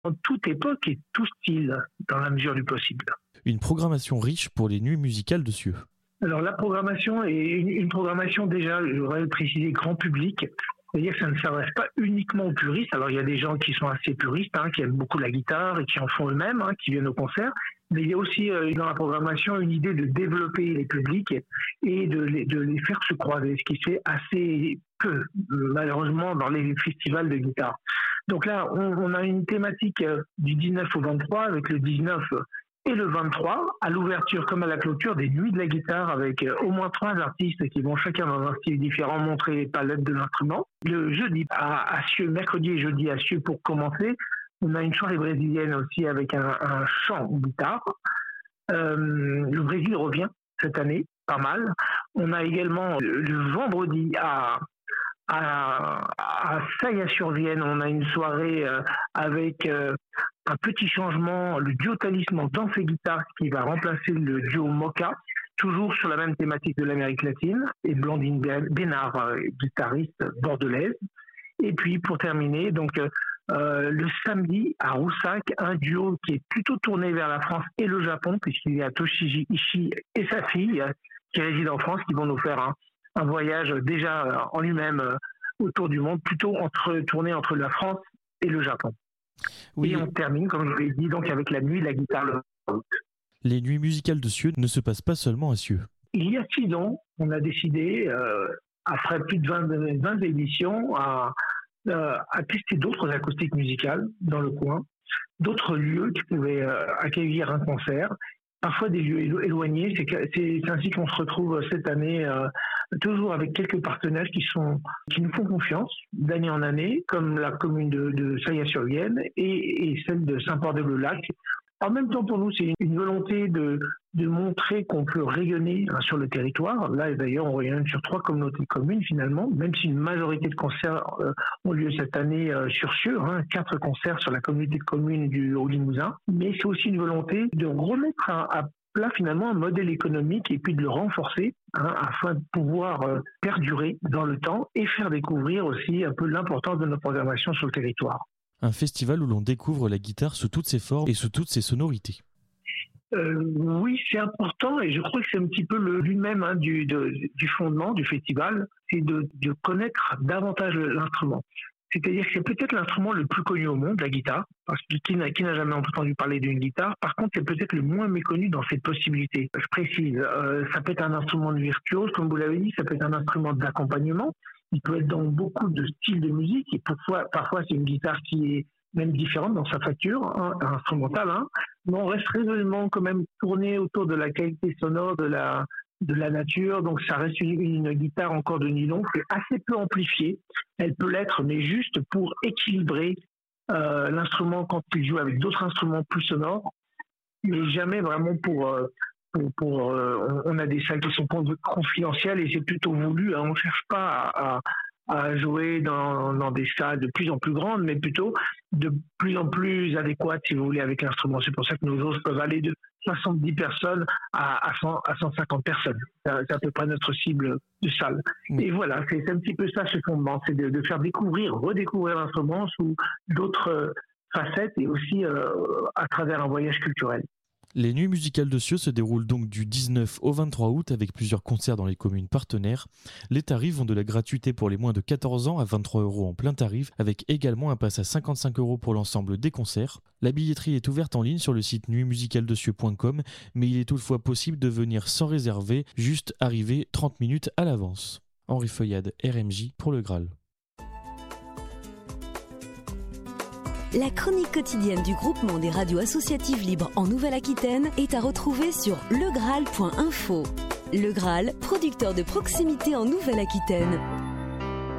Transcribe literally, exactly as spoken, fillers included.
en toute époque et tout style, dans la mesure du possible. Une programmation riche pour les nuits musicales de Cieux. Alors la programmation est une, une programmation déjà, je voudrais le préciser, grand public. C'est-à-dire que ça ne s'adresse pas uniquement aux puristes. Alors il y a des gens qui sont assez puristes, hein, qui aiment beaucoup la guitare et qui en font eux-mêmes, hein, qui viennent au concert. Mais il y a aussi euh, dans la programmation une idée de développer les publics et de les, de les faire se croiser, ce qui se fait assez peu, malheureusement, dans les festivals de guitare. Donc là, on, on a une thématique euh, du dix-neuf au vingt-trois, avec le dix-neuf et le vingt-trois, à l'ouverture comme à la clôture, des nuits de la guitare avec euh, au moins trois artistes qui vont chacun dans un style différent montrer les palettes de l'instrument. Le jeudi à, à Cieux, mercredi et jeudi à Cieux pour commencer, on a une soirée brésilienne aussi avec un, un chant guitare. Euh, le Brésil revient cette année, pas mal. On a également le, le vendredi à à, à Saillat-sur-Vienne, on a une soirée euh, avec euh, un petit changement, le duo Talisman danse et guitare qui va remplacer le duo Mocha, toujours sur la même thématique de l'Amérique latine, et Blandine Bénard, euh, guitariste bordelaise. Et puis pour terminer, donc euh, le samedi à Roussac, un duo qui est plutôt tourné vers la France et le Japon, puisqu'il y a Toshiji Ishii et sa fille euh, qui résident en France, qui vont nous faire un un voyage déjà en lui-même autour du monde, plutôt entre, tourné entre la France et le Japon. Oui. Et on termine, comme je vous l'ai dit, donc avec la nuit de la guitare le vingt août. Les nuits musicales de Cieux ne se passent pas seulement à Cieux. Il y a six ans, on a décidé, euh, après plus de vingt, vingt éditions, à, euh, à tester d'autres acoustiques musicales dans le coin, d'autres lieux qui pouvaient euh, accueillir un concert. Parfois des lieux éloignés, c'est, c'est ainsi qu'on se retrouve cette année euh, toujours avec quelques partenaires qui sont qui nous font confiance d'année en année, comme la commune de, de Saillat-sur-Vienne et, et celle de Saint-Port-de-Bleu-Lac. En même temps, pour nous, c'est une volonté de, de montrer qu'on peut rayonner hein, sur le territoire. Là, d'ailleurs, on rayonne sur trois communautés communes, finalement, même si une majorité de concerts euh, ont lieu cette année euh, sur Cieux, hein, quatre concerts sur la communauté de communes du Haut-Limousin. Mais c'est aussi une volonté de remettre à, à plat, finalement, un modèle économique et puis de le renforcer hein, afin de pouvoir euh, perdurer dans le temps et faire découvrir aussi un peu l'importance de notre programmation sur le territoire. Un festival où l'on découvre la guitare sous toutes ses formes et sous toutes ses sonorités. Euh, oui, c'est important et je crois que c'est un petit peu le lui-même hein, du, de, du fondement du festival, c'est de, de connaître davantage l'instrument. C'est-à-dire que c'est peut-être l'instrument le plus connu au monde, la guitare, parce que qui n'a, qui n'a jamais entendu parler d'une guitare. Par contre, c'est peut-être le moins méconnu dans ses possibilités. Je précise, euh, ça peut être un instrument de virtuose, comme vous l'avez dit, ça peut être un instrument d'accompagnement. Il peut être dans beaucoup de styles de musique et parfois, parfois c'est une guitare qui est même différente dans sa facture hein, instrumentale, hein, mais on reste résolument quand même tourné autour de la qualité sonore de la de la nature, donc ça reste une, une guitare encore de nylon, c'est assez peu amplifiée, elle peut l'être, mais juste pour équilibrer euh, l'instrument quand il joue avec d'autres instruments plus sonores, mais jamais vraiment pour... Euh, Pour, pour, euh, on a des salles qui sont confidentielles et c'est plutôt voulu. Hein, on ne cherche pas à, à jouer dans, dans des salles de plus en plus grandes, mais plutôt de plus en plus adéquates, si vous voulez, avec l'instrument. C'est pour ça que nos jauges peuvent aller de soixante-dix personnes à, à, cent, à cent cinquante personnes. C'est à peu près notre cible de salle. Et voilà, c'est, c'est un petit peu ça ce fondement, c'est de, de faire découvrir, redécouvrir l'instrument sous d'autres facettes et aussi euh, à travers un voyage culturel. Les nuits musicales de Cieux se déroulent donc du dix-neuf au vingt-trois août avec plusieurs concerts dans les communes partenaires. Les tarifs vont de la gratuité pour les moins de quatorze ans à vingt-trois euros en plein tarif, avec également un pass à cinquante-cinq euros pour l'ensemble des concerts. La billetterie est ouverte en ligne sur le site nuit musicale de cieux point com, mais il est toutefois possible de venir sans réserver, juste arriver trente minutes à l'avance. Henri Feuillade, R M J pour le Graal. La chronique quotidienne du groupement des radios associatives libres en Nouvelle-Aquitaine est à retrouver sur le graal point info. Le Graal, producteur de proximité en Nouvelle-Aquitaine.